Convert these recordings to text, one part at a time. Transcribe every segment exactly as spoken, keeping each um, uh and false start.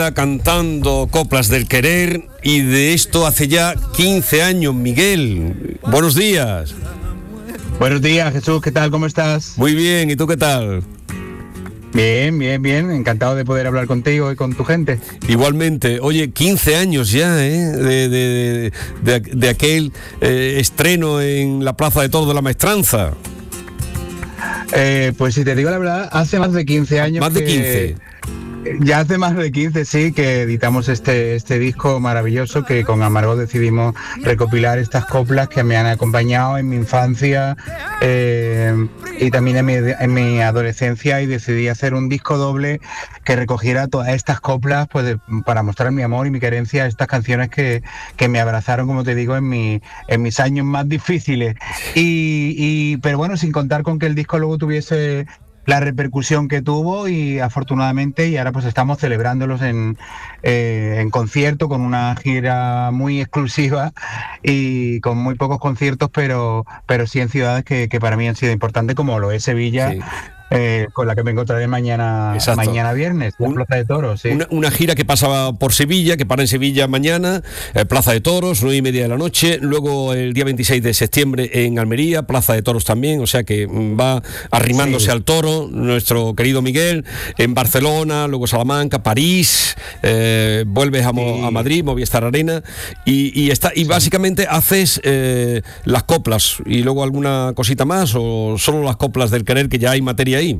Cantando coplas del querer, y de esto hace ya quince años, Miguel. Buenos días. Buenos días, Jesús, ¿qué tal? ¿Cómo estás? Muy bien, ¿y tú qué tal? Bien, bien, bien, encantado de poder hablar contigo y con tu gente. Igualmente, oye, quince años ya, ¿eh? De, de, de, de aquel eh, estreno en la Plaza de Toros de la Maestranza. Eh, pues si te digo la verdad, hace más de quince años. Más de que... quince. Ya hace más de quince, sí, que editamos este, este disco maravilloso, que con Amargo decidimos recopilar estas coplas que me han acompañado en mi infancia eh, y también en mi, en mi adolescencia, y decidí hacer un disco doble que recogiera todas estas coplas, pues de, para mostrar mi amor y mi querencia a estas canciones que, que me abrazaron, como te digo, en, mi, en mis años más difíciles. Y, y, pero bueno, sin contar con que el disco luego tuviese la repercusión que tuvo, y afortunadamente, y ahora pues estamos celebrándolos en, eh, en concierto, con una gira muy exclusiva y con muy pocos conciertos, pero, pero sí en ciudades que, que para mí han sido importantes, como lo es Sevilla. Sí. Eh, con la que me encontraré mañana, mañana viernes, en Plaza de Toros. Sí. Una, una gira que pasaba por Sevilla, que para en Sevilla mañana, eh, Plaza de Toros, nueve y media de la noche, luego el día veintiséis de septiembre en Almería, Plaza de Toros también, o sea que va arrimándose sí. al toro nuestro querido Miguel, en Barcelona, luego Salamanca, París, eh, vuelves a, Mo, sí. a Madrid, Movistar Arena, y, y, está, y sí. básicamente haces eh, las coplas, y luego alguna cosita más, o solo las coplas del querer, que ya hay materia ahí.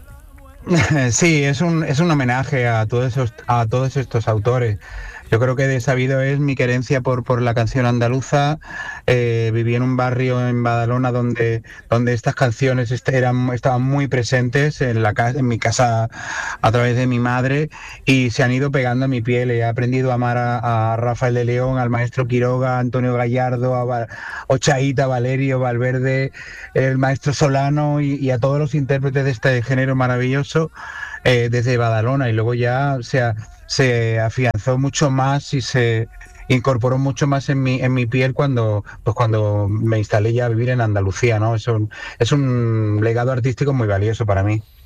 Sí, es un, es un homenaje a todos esos, a todos estos autores. Yo creo que de sabido es mi querencia por, por la canción andaluza. Eh, viví en un barrio en Badalona donde, donde estas canciones eran, estaban muy presentes en, la, en mi casa a través de mi madre, y se han ido pegando a mi piel. He aprendido a amar a, a Rafael de León, al maestro Quiroga, a Antonio Gallardo, a Ochaíta, Valerio, Valverde, el maestro Solano, y, y a todos los intérpretes de este género maravilloso eh, desde Badalona, y luego ya se ha... se afianzó mucho más y se incorporó mucho más en mi en mi piel cuando pues cuando me instalé ya a vivir en Andalucía, ¿no? Es un, es un legado artístico muy valioso para mí.